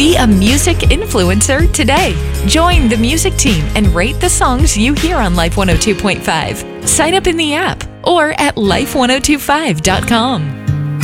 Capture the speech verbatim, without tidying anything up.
Be a music influencer today. Join the music team and rate the songs you hear on Life one oh two point five. Sign up in the app or at life ten twenty-five dot com.